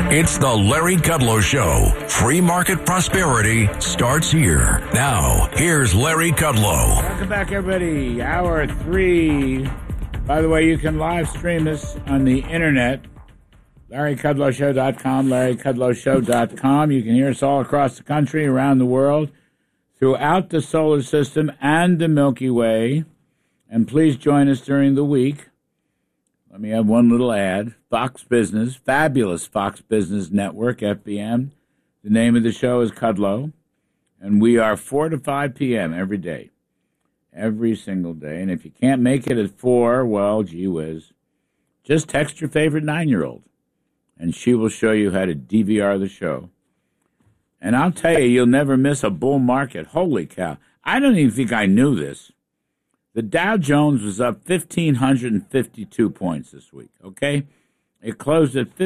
It's the Larry Kudlow Show. Free market prosperity starts here. Now, here's Larry Kudlow. Welcome back, everybody. Hour 3. By the way, you can live stream us on the internet. LarryKudlowShow.com, LarryKudlowShow.com. You can hear us all across the country, around the world, throughout the solar system and the Milky Way. And please join us during the week. Let me have one little ad. Fox Business, fabulous Fox Business Network, FBN. The name of the show is Kudlow. And we are 4 to 5 p.m. every day. Every single day. And if you can't make it at 4, well, gee whiz, just text your favorite 9-year-old. And she will show you how to DVR the show. And I'll tell you, you'll never miss a bull market. Holy cow. I don't even think I knew this. The Dow Jones was up 1,552 points this week, okay? It closed at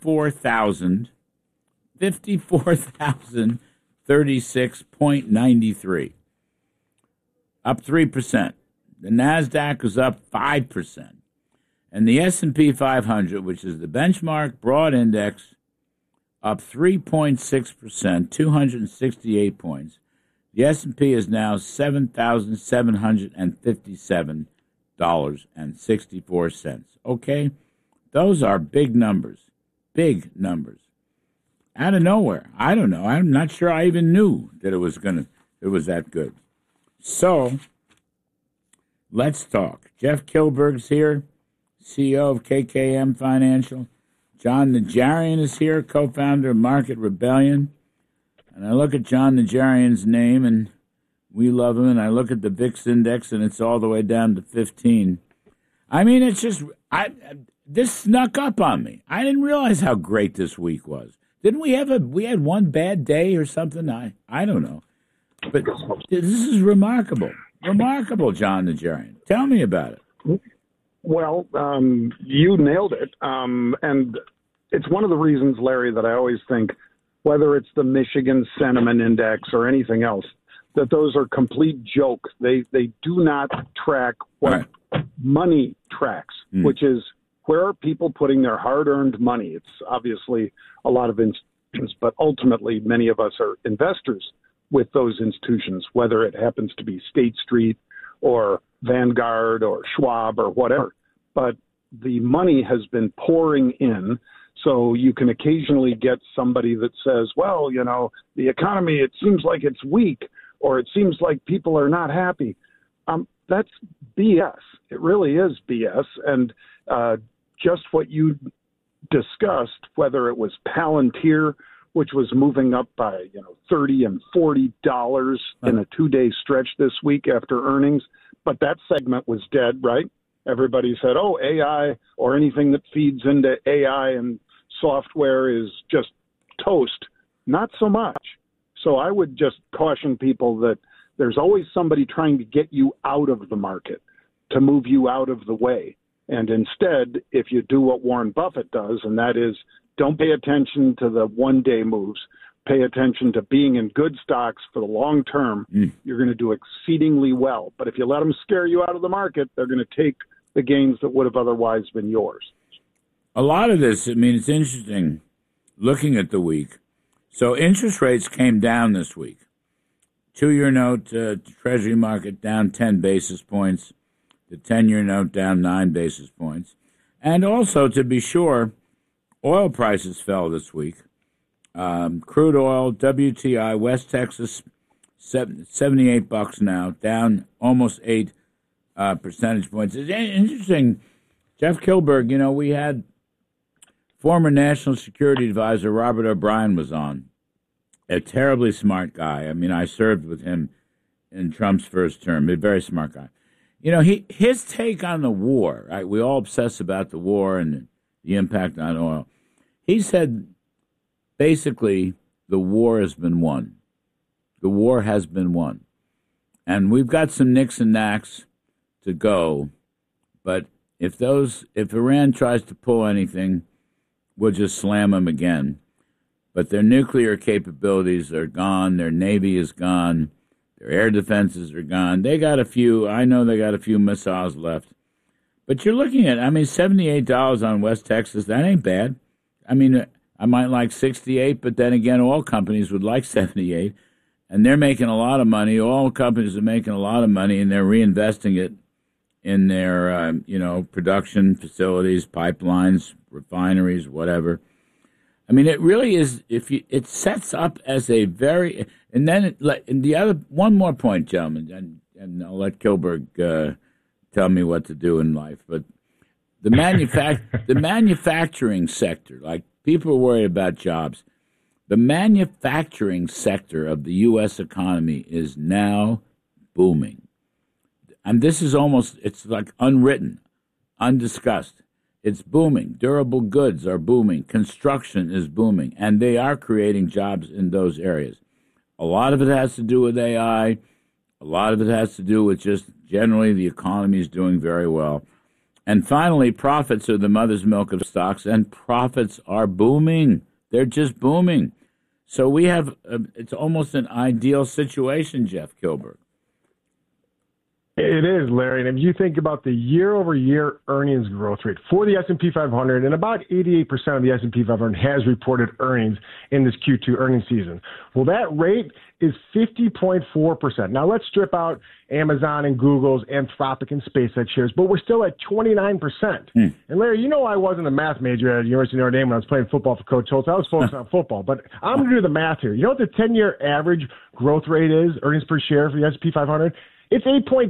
54,036.93, up 3%. The NASDAQ was up 5%. And the S&P 500, which is the benchmark broad index, up 3.6%, 268 points. The S&P is now $7,757.64. Okay? Those are big numbers. Big numbers. Out of nowhere. I don't know. I'm not sure I even knew that it was that good. So, let's talk. Jeff Kilberg's here, CEO of KKM Financial. John Najarian is here, co-founder of Market Rebellion. And I look at John Najarian's name, and we love him, and I look at the VIX index, and it's all the way down to 15. I mean, it's just, this snuck up on me. I didn't realize how great this week was. Didn't we had one bad day or something? I don't know. But this is remarkable. Remarkable, John Najarian. Tell me about it. Well, you nailed it. And it's one of the reasons, Larry, that I always think, whether it's the Michigan Sentiment Index or anything else, that those are complete jokes. They do not track what money tracks, which is where are people putting their hard-earned money. It's obviously a lot of institutions, but ultimately many of us are investors with those institutions, whether it happens to be State Street or Vanguard or Schwab or whatever. But the money has been pouring in. So you can occasionally get somebody that says, well, you know, the economy, it seems like it's weak, or it seems like people are not happy. That's BS. It really is BS. And just what you discussed, whether it was Palantir, which was moving up by, $30 and $40 in a 2-day stretch this week after earnings. But that segment was dead, right? Everybody said, oh, AI or anything that feeds into AI and software is just toast. Not so much. So I would just caution people that there's always somebody trying to get you out of the market, to move you out of the way. And instead, if you do what Warren Buffett does, and that is don't pay attention to the one-day moves, pay attention to being in good stocks for the long term, you're going to do exceedingly well. But if you let them scare you out of the market, they're going to take the gains that would have otherwise been yours. A lot of this, it's interesting looking at the week. So interest rates came down this week. 2-year note, Treasury market down 10 basis points. The 10-year note down 9 basis points. And also, to be sure, oil prices fell this week. Crude oil, WTI, West Texas, $78 now, down almost 8 percentage points. It's interesting. Jeff Kilberg, we had former National Security Advisor Robert O'Brien was on, a terribly smart guy. I served with him in Trump's first term, a very smart guy. His take on the war, right? We all obsess about the war and the impact on oil. He said, basically, the war has been won. The war has been won. And we've got some nicks and knacks to go, but if Iran tries to pull anything, we'll just slam them again. But their nuclear capabilities are gone. Their Navy is gone. Their air defenses are gone. They got a few missiles left. But you're looking at, $78 on West Texas. That ain't bad. I might like 68, but then again, all companies would like 78, and they're making a lot of money. All companies are making a lot of money, and they're reinvesting it in their, production facilities, pipelines, refineries, whatever. I mean, it really is. It sets up as a very, and then one more point, gentlemen, and I'll let Kilberg tell me what to do in life. But the manufacturing sector, like people are worried about jobs. The manufacturing sector of the U.S. economy is now booming, and this is it's like unwritten, undiscussed. It's booming. Durable goods are booming. Construction is booming. And they are creating jobs in those areas. A lot of it has to do with AI. A lot of it has to do with just generally the economy is doing very well. And finally, profits are the mother's milk of stocks, and profits are booming. They're just booming. So we have, it's almost an ideal situation, Jeff Kilberg. It is, Larry. And if you think about the year-over-year earnings growth rate for the S&P 500, and about 88% of the S&P 500 has reported earnings in this Q2 earnings season. Well, that rate is 50.4%. Now, let's strip out Amazon and Google's Anthropic and SpaceX shares, but we're still at 29%. And, Larry, I wasn't a math major at University of Notre Dame when I was playing football for Coach Holtz. I was focused on football. But I'm going to do the math here. You know what the 10-year average growth rate is, earnings per share for the S&P 500? It's 8.6.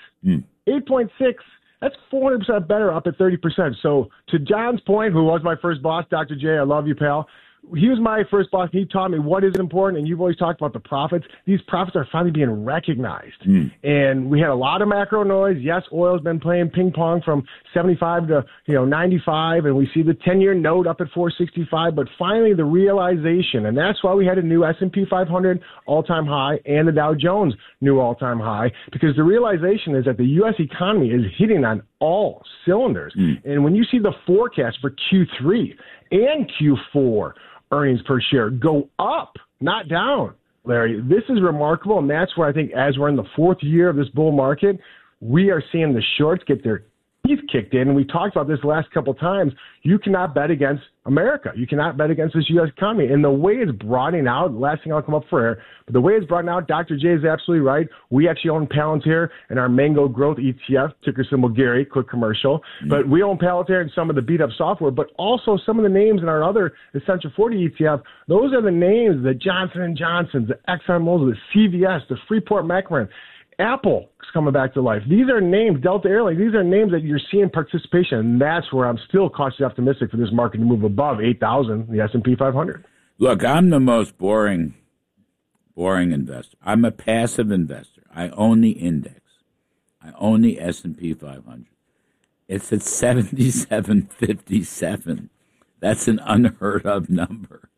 8.6. That's 400% better, up at 30%. So to John's point, who was my first boss, Dr. J, I love you, pal. He was my first boss. He taught me what is important, and you've always talked about the profits. These profits are finally being recognized. And we had a lot of macro noise. Yes, oil's been playing ping pong from 75 to 95, and we see the 10-year note up at 465. But finally, the realization, and that's why we had a new S&P 500 all-time high and the Dow Jones new all-time high, because the realization is that the U.S. economy is hitting on all cylinders. And when you see the forecast for Q3 and Q4 earnings per share go up, not down, Larry, this is remarkable. And that's where I think as we're in the fourth year of this bull market, we are seeing the shorts get their teeth kicked in. And we talked about this the last couple of times. You cannot bet against America. You cannot bet against this U.S. economy. And the way it's broadening out, last thing I'll come up for air, but the way it's broadening out, Dr. J is absolutely right. We actually own Palantir and our Mango Growth ETF, ticker symbol Gary, quick commercial. But we own Palantir and some of the beat-up software, but also some of the names in our other Essential 40 ETF. Those are the names, the Johnson & Johnsons, the ExxonMobil, the CVS, the Freeport-McMoRan. Apple is coming back to life. These are names, Delta Airlines, these are names that you're seeing participation, and that's where I'm still cautiously optimistic for this market to move above 8,000, the S&P 500. Look, I'm the most boring investor. I'm a passive investor. I own the index. I own the S&P 500. It's at 77.57. That's an unheard of number.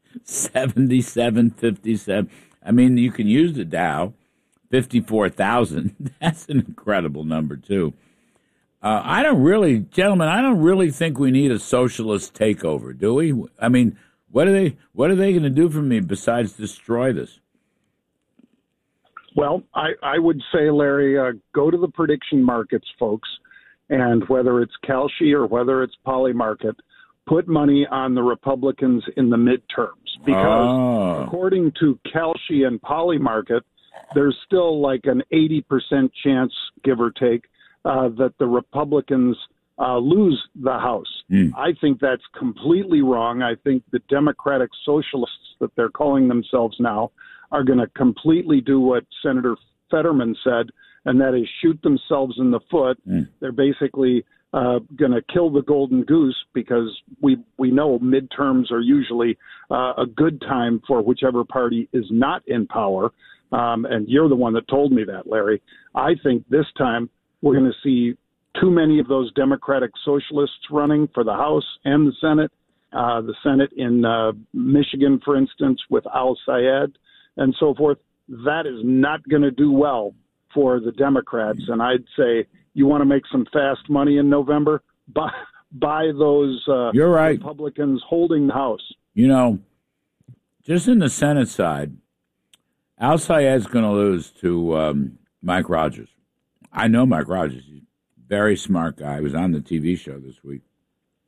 77.57. I mean, you can use the Dow. 54,000. That's an incredible number, too. I don't really think we need a socialist takeover, do we? I mean, what are they going to do for me besides destroy this? Well, I would say, Larry, go to the prediction markets, folks, and whether it's Kalshi or whether it's Polymarket, put money on the Republicans in the midterms. Because according to Kalshi and Polymarket, there's still like an 80% chance, give or take, that the Republicans lose the House. I think that's completely wrong. I think the Democratic Socialists that they're calling themselves now are going to completely do what Senator Fetterman said, and that is shoot themselves in the foot. They're basically going to kill the golden goose, because we know midterms are usually a good time for whichever party is not in power. And you're the one that told me that, Larry. I think this time we're going to see too many of those Democratic Socialists running for the House and the Senate. The Senate in Michigan, for instance, with Al Sayed and so forth. That is not going to do well for the Democrats. And I'd say you want to make some fast money in November, buy those You're right. Republicans holding the House. Just in the Senate side, Al Sayed's going to lose to Mike Rogers. I know Mike Rogers. He's a very smart guy. He was on the TV show this week.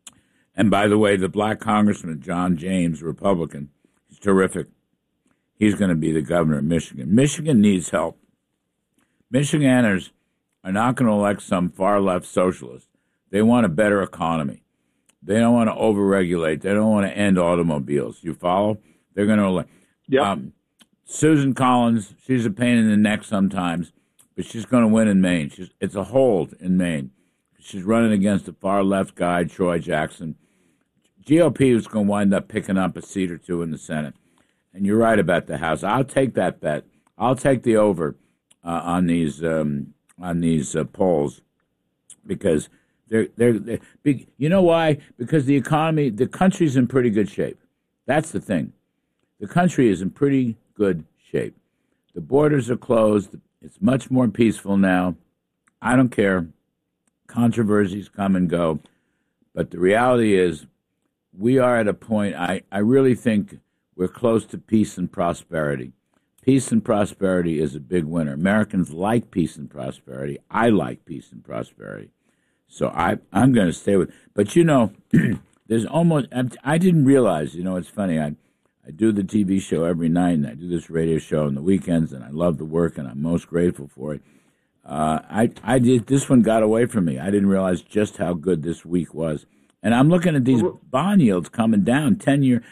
And by the way, the black congressman, John James, Republican, he's terrific. He's going to be the governor of Michigan. Michigan needs help. Michiganders are not going to elect some far-left socialist. They want a better economy. They don't want to overregulate. They don't want to end automobiles. You follow? They're going to elect. Yep. Susan Collins, she's a pain in the neck sometimes, but she's going to win in Maine. It's a hold in Maine. She's running against the far-left guy, Troy Jackson. GOP is going to wind up picking up a seat or two in the Senate. And you're right about the House. I'll take that bet. I'll take the over on these polls because they're big. You know why? Because the economy, the country's in pretty good shape. That's the thing. The country is in pretty good shape. The borders are closed. It's much more peaceful now. I don't care. Controversies come and go. But the reality is we are at a point, I really think we're close to peace and prosperity. Peace and prosperity is a big winner. Americans like peace and prosperity. I like peace and prosperity. So I'm going to stay with. But, you know, there's almost, I didn't realize, you know, it's funny. I do the TV show every night, and I do this radio show on the weekends, and I love the work, and I'm most grateful for it. This one got away from me. I didn't realize just how good this week was. And I'm looking at these bond yields coming down, 10-year.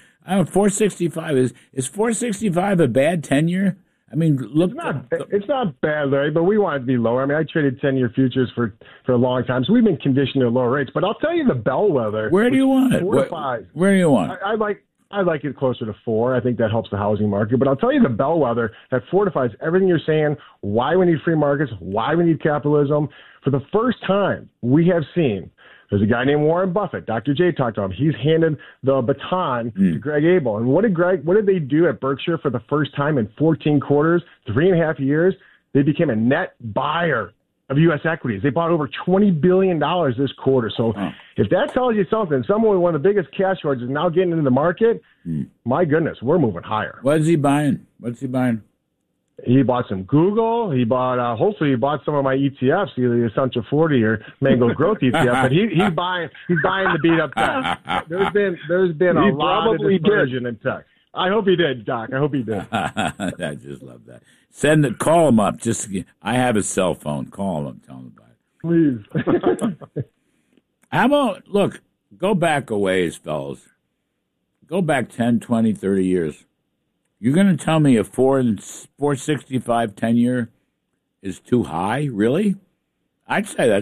465 is 465 a bad 10-year? I mean, look. It's not bad, Larry, but we want it to be lower. I mean, I traded 10-year futures for a long time, so we've been conditioned to lower rates. But I'll tell you the bellwether. Where do you want it? 4 to 5. Where do you want it? I like it closer to 4. I think that helps the housing market. But I'll tell you the bellwether that fortifies everything you're saying, why we need free markets, why we need capitalism. For the first time, we have seen there's a guy named Warren Buffett. Dr. J talked to him. He's handed the baton to Greg Abel. And what did they do at Berkshire for the first time in 14 quarters, 3.5 years? They became a net buyer of U.S. equities. They bought over $20 billion this quarter. So if that tells you something, someone with one of the biggest cash hoards is now getting into the market, my goodness, we're moving higher. What's he buying? What's he buying? He bought some Google. He bought, hopefully, he bought some of my ETFs, either the Essential 40 or Mango Growth ETF. But he's buying the beat up tech. There's been a lot of dispersion in tech. I hope he did, Doc. I hope he did. I just love that. Call him up. I have his cell phone. Call him up. Tell him about it. Please. How about, look, go back a ways, fellas. Go back 10, 20, 30 years. You're going to tell me a 465 10-year is too high? Really? I'd say that.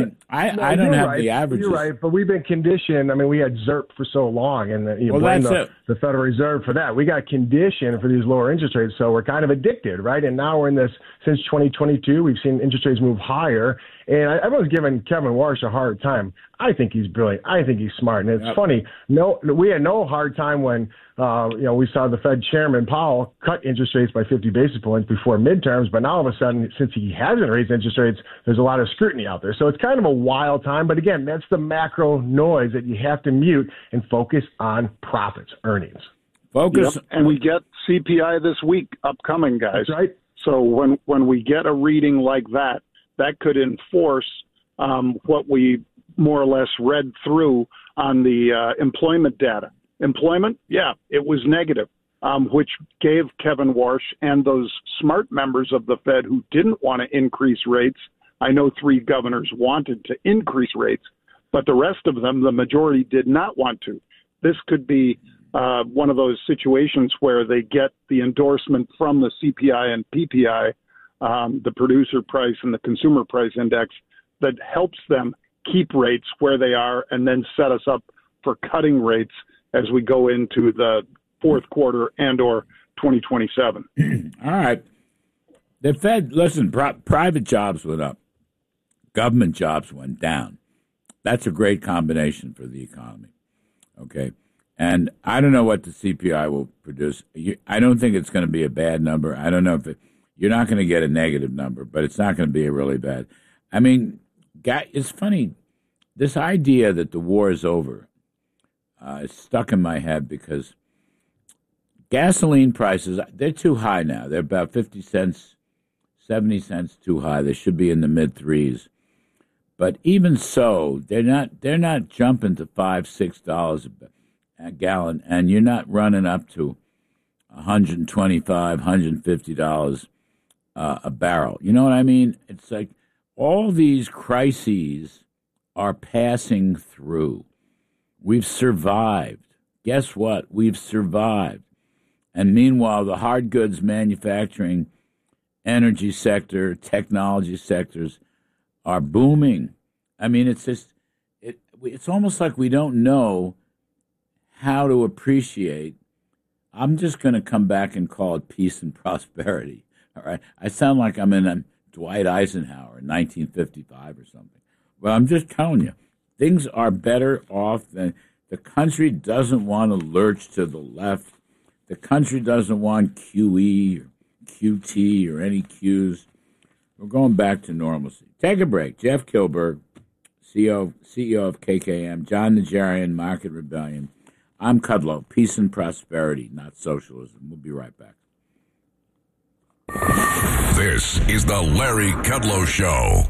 I don't have the averages. You're right, but we've been conditioned. I mean, we had ZIRP for so long, and blame the Federal Reserve for that. We got conditioned for these lower interest rates, so we're kind of addicted, right? And now we're in this, since 2022, we've seen interest rates move higher, and everyone's giving Kevin Warsh a hard time. I think he's brilliant. I think he's smart. And it's funny. We had no hard time when we saw the Fed chairman Powell cut interest rates by 50 basis points before midterms. But now all of a sudden, since he hasn't raised interest rates, there's a lot of scrutiny out there. So it's kind of a wild time. But again, that's the macro noise that you have to mute and focus on profits, earnings. Focus. Yep. And we get CPI this week upcoming, guys. That's right. So when we get a reading like that, that could enforce what we more or less read through on the employment data. Employment, it was negative, which gave Kevin Warsh and those smart members of the Fed who didn't want to increase rates. I know 3 governors wanted to increase rates, but the rest of them, the majority, did not want to. This could be one of those situations where they get the endorsement from the CPI and PPI, the producer price and the consumer price index, that helps them keep rates where they are and then set us up for cutting rates as we go into the fourth quarter and or 2027. All right. The Fed, listen, private jobs went up. Government jobs went down. That's a great combination for the economy. Okay. And I don't know what the CPI will produce. I don't think it's going to be a bad number. I don't know if you're not going to get a negative number, but it's not going to be a really bad. I mean, it's funny. This idea that the war is over is stuck in my head because gasoline prices, they're too high now. They're about 50 cents, 70 cents too high. They should be in the mid-3s. But even so, they're not jumping to $5-6 a gallon, and you're not running up to $125, $150 a barrel. You know what I mean? It's like all these crises are passing through. We've survived. Guess what? We've survived. And meanwhile, the hard goods manufacturing, energy sector, technology sectors are booming. I mean, it's just, it's almost like we don't know how to appreciate. I'm just going to come back and call it peace and prosperity. All right. I sound like I'm in Dwight Eisenhower in 1955 or something. But I'm just telling you, things are better off than the country doesn't want to lurch to the left. The country doesn't want QE or QT or any Qs. We're going back to normalcy. Take a break. Jeff Kilberg, CEO of KKM, John Najarian, Market Rebellion. I'm Kudlow. Peace and prosperity, not socialism. We'll be right back. This is the Larry Kudlow Show.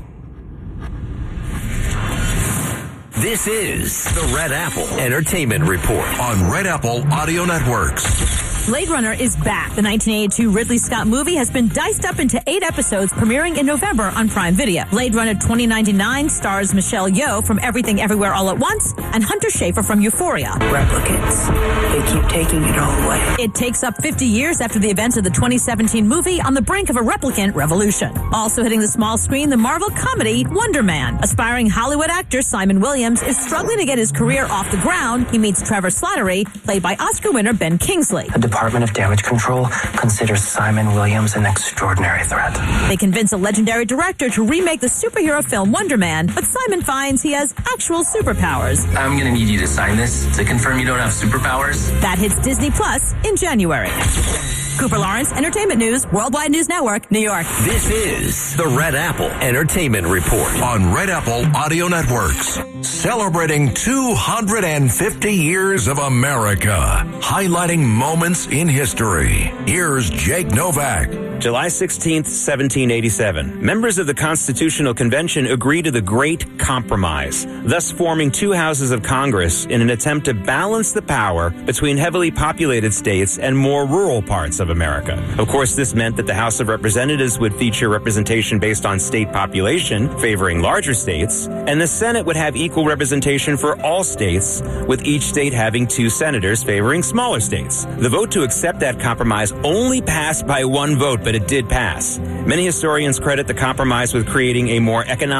This is the Red Apple Entertainment Report On Red Apple Audio Networks. Blade Runner is back. The 1982 Ridley Scott movie has been diced up into 8 episodes, premiering in November on Prime Video. Blade Runner 2099 stars Michelle Yeoh from Everything Everywhere All at Once and Hunter Schafer from Euphoria. Replicants. They keep taking it all away. It takes up 50 years after the events of the 2017 movie on the brink of a replicant revolution. Also hitting the small screen, the Marvel comedy Wonder Man. Aspiring Hollywood actor Simon Williams is struggling to get his career off the ground. He meets Trevor Slattery, played by Oscar winner Ben Kingsley. The Department of Damage Control considers Simon Williams an extraordinary threat. They convince a legendary director to remake the superhero film Wonder Man, but Simon finds he has actual superpowers. I'm going to need you to sign this to confirm you don't have superpowers. That hits Disney Plus in January. Cooper Lawrence, Entertainment News, Worldwide News Network, New York. This is the Red Apple Entertainment Report On Red Apple Audio Networks. Celebrating 250 years of America. Highlighting moments in history. Here's Jake Novak. July 16th, 1787. Members of the Constitutional Convention agreed to the Great Compromise, thus forming 2 houses of Congress in an attempt to balance the power between heavily populated states and more rural parts of America. Of course, this meant that the House of Representatives would feature representation based on state population, favoring larger states, and the Senate would have equal representation for all states, with each state having 2 senators favoring smaller states. The vote to accept that compromise only passed by 1 vote, but it did pass. Many historians credit the compromise with creating a more economic